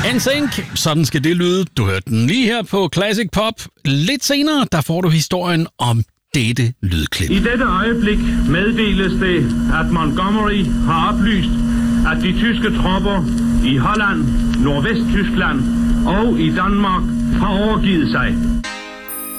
NSYNC, sådan skal det lyde. Du hørte den lige her på Classic Pop. Lidt senere, der får du historien om dette lydklip. I dette øjeblik meddeles det, at Montgomery har oplyst, at de tyske tropper i Holland, Nordvesttyskland og i Danmark har overgivet sig.